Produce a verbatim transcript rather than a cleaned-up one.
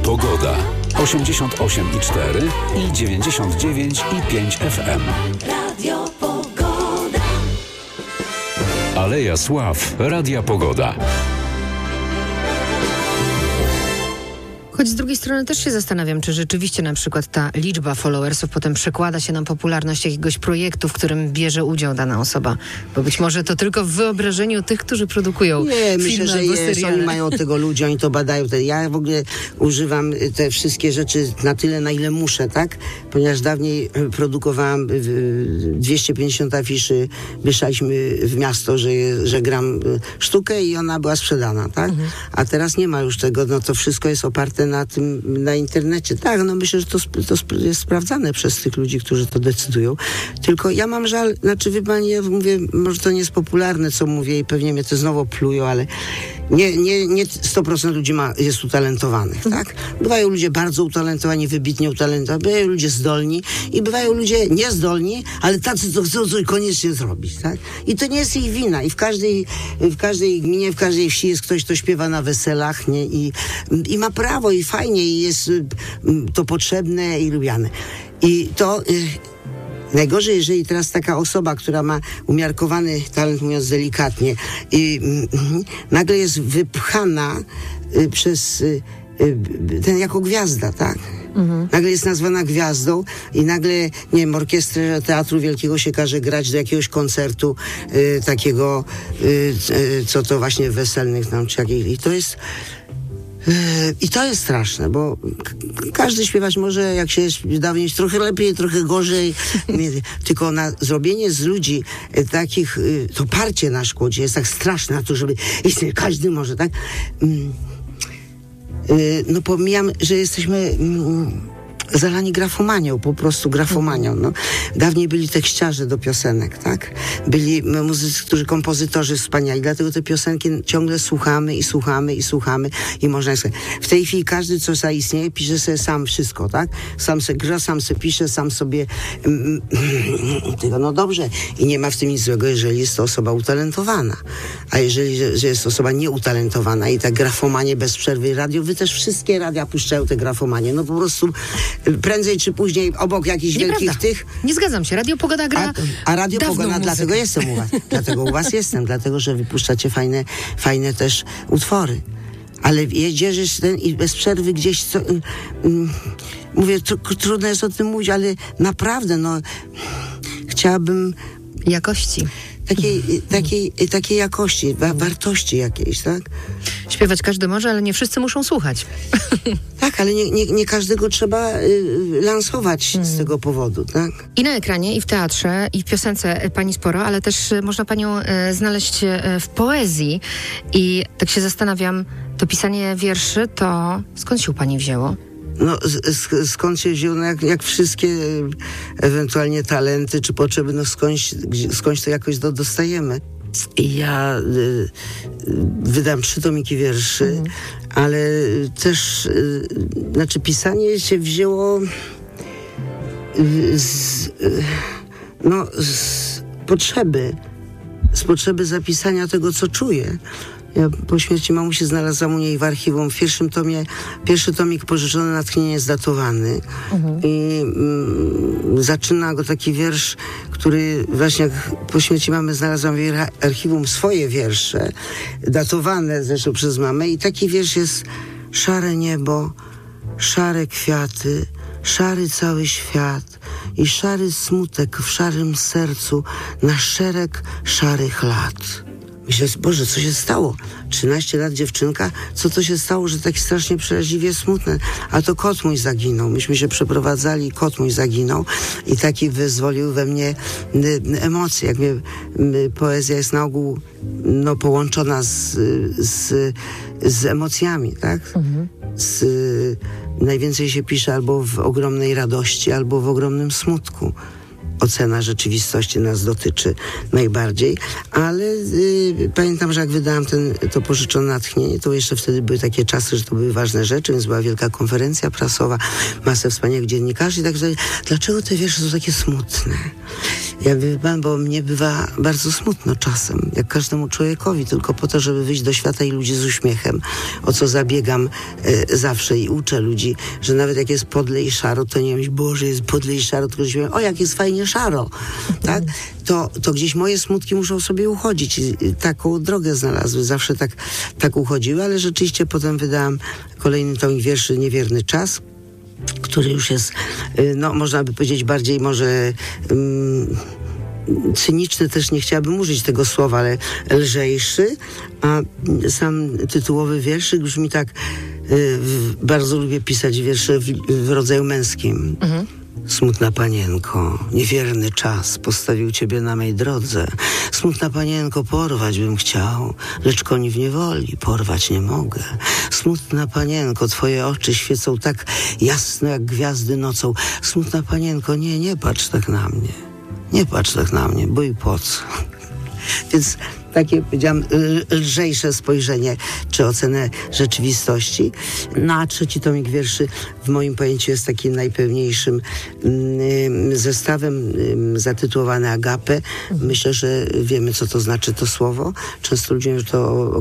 Pogoda. osiemdziesiąt osiem i cztery i dziewięćdziesiąt dziewięć i pięć F M. Radio Pogoda. Aleja Sław. Radia Pogoda. Choć z drugiej strony też się zastanawiam, czy rzeczywiście na przykład ta liczba followersów potem przekłada się na popularność jakiegoś projektu, w którym bierze udział dana osoba. Bo być może to tylko w wyobrażeniu tych, którzy produkują Nie, filmy myślę, że albo jest, seriale. oni mają od tego ludzi, oni to badają. Ja w ogóle używam te wszystkie rzeczy na tyle, na ile muszę, tak? Ponieważ dawniej produkowałam dwieście pięćdziesiąt afiszy, wyszliśmy w miasto, że, że gram sztukę i ona była sprzedana, tak? Mhm. A teraz nie ma już tego, no to wszystko jest oparte na tym, na internecie. Tak, no myślę, że to, to jest sprawdzane przez tych ludzi, którzy to decydują. Tylko ja mam żal, znaczy wie pani, ja mówię, może to nie jest popularne, co mówię i pewnie mnie to znowu plują, ale nie, nie, nie sto procent ludzi ma, jest utalentowanych, tak? Bywają ludzie bardzo utalentowani, wybitnie utalentowani, bywają ludzie zdolni i bywają ludzie niezdolni, ale tacy, co chcą coś koniecznie zrobić, tak? I to nie jest ich wina. I w każdej, w każdej gminie, w każdej wsi jest ktoś, kto śpiewa na weselach, nie? I, i ma prawo, i fajnie, i jest to potrzebne i lubiane. I to... Najgorzej, jeżeli teraz taka osoba, która ma umiarkowany talent, mówiąc delikatnie, i mm, nagle jest wypchana y, przez y, y, ten jako gwiazda, tak? Mhm. Nagle jest nazwana gwiazdą i nagle, nie wiem, orkiestrę Teatru Wielkiego się każe grać do jakiegoś koncertu y, takiego, y, y, co to właśnie weselnych nam, czy jakich, i to jest... I to jest straszne, bo każdy śpiewać może, jak się dawniej, trochę lepiej, trochę gorzej, tylko na zrobienie z ludzi takich, to parcie na szkodzie jest tak straszne, na to, żeby każdy może, tak? No pomijam, że jesteśmy zalani grafomanią, po prostu grafomanią. No. Dawniej byli tekściarze do piosenek, tak? Byli muzycy, którzy, kompozytorzy wspaniali, dlatego te piosenki ciągle słuchamy i słuchamy i słuchamy i można... W tej chwili każdy, co zaistnieje, pisze sobie sam wszystko, tak? Sam se gra, sam se pisze, sam sobie... Tego, no dobrze. I nie ma w tym nic złego, jeżeli jest to osoba utalentowana. A jeżeli że, że jest to osoba nieutalentowana i tak grafomanie bez przerwy, radio, wy też wszystkie radia puszczają te grafomanie. No po prostu prędzej czy później obok jakichś Nieprawda. wielkich tych... Nie zgadzam się. Radio Pogoda gra A, a Radio Pogoda, muzykę. Dlatego jestem u was. Dlatego u was jestem, dlatego, że wypuszczacie fajne, fajne też utwory. Ale jedziesz ten i bez przerwy gdzieś... Co, y, y, mówię, tr- trudno jest o tym mówić, ale naprawdę, no... Chciałabym... Jakości. Takiej, takiej, takiej jakości, wa- wartości jakiejś, tak? Śpiewać każdy może, ale nie wszyscy muszą słuchać. Tak, ale nie, nie, nie każdego trzeba y, lansować hmm. z tego powodu, tak? I na ekranie, i w teatrze, i w piosence pani sporo, ale też y, można panią y, znaleźć y, w poezji. I tak się zastanawiam, to pisanie wierszy, to skąd się u pani wzięło? No, sk- skąd się wziął, no jak, jak wszystkie e, ewentualnie talenty czy potrzeby, no skądś, skądś to jakoś do, dostajemy. I ja y, y, wydam trzy tomiki wierszy, mhm. ale też, y, znaczy pisanie się wzięło y, z, y, no, z potrzeby, z potrzeby zapisania tego, co czuję. Ja po śmierci mamusi znalazłam u niej w archiwum w pierwszym tomie, pierwszy tomik Pożyczone natchnienie jest datowany mhm. i mm, zaczyna go taki wiersz, który właśnie jak po śmierci mamy znalazłam w jej archiwum swoje wiersze, datowane zresztą przez mamę i taki wiersz jest: szare niebo, szare kwiaty, szary cały świat i szary smutek w szarym sercu na szereg szarych lat. Myślę, Boże, co się stało? trzynaście lat dziewczynka? Co to się stało, że tak strasznie przeraźliwie smutne? A to kot mój zaginął. Myśmy się przeprowadzali, kot mój zaginął i taki wyzwolił we mnie y, emocje. Jak mnie, y, poezja jest na ogół no, połączona z, z, z emocjami, tak? Mhm. Z, y, najwięcej się pisze albo w ogromnej radości, albo w ogromnym smutku. ocena rzeczywistości nas dotyczy najbardziej, ale y, pamiętam, że jak wydałam ten, to pożyczone natchnienie, to jeszcze wtedy były takie czasy, że to były ważne rzeczy, więc była wielka konferencja prasowa, masę wspaniałych dziennikarzy i tak dalej. Dlaczego te wiersze są takie smutne? Ja wiem, bo mnie bywa bardzo smutno czasem, jak każdemu człowiekowi, tylko po to, żeby wyjść do świata i ludzi z uśmiechem, o co zabiegam e, zawsze i uczę ludzi, że nawet jak jest podle i szaro, to nie myśl, Boże, jest podle i szaro, tylko że mówię, o, jak jest fajnie szaro, tak? To, to gdzieś moje smutki muszą sobie uchodzić. I, i taką drogę znalazły, zawsze tak, tak uchodziły, ale rzeczywiście potem wydałam kolejny tomik wierszy Niewierny czas, który już jest, no można by powiedzieć bardziej może um, cyniczny, też nie chciałabym użyć tego słowa, ale lżejszy, a sam tytułowy wierszyk brzmi tak, y, bardzo lubię pisać wiersze w, w rodzaju męskim. Mhm. Smutna panienko, niewierny czas postawił ciebie na mej drodze. Smutna panienko, porwać bym chciał, lecz koni w niewoli, porwać nie mogę. Smutna panienko, twoje oczy świecą tak jasno jak gwiazdy nocą. Smutna panienko, nie, nie patrz tak na mnie. Nie patrz tak na mnie, bo i po co? Więc takie, powiedziałam, lżejsze spojrzenie czy ocenę rzeczywistości. No a trzeci tomik wierszy w moim pojęciu jest takim najpełniejszym um, zestawem um, zatytułowany Agape. Myślę, że wiemy, co to znaczy to słowo. Często ludzie mówią, że to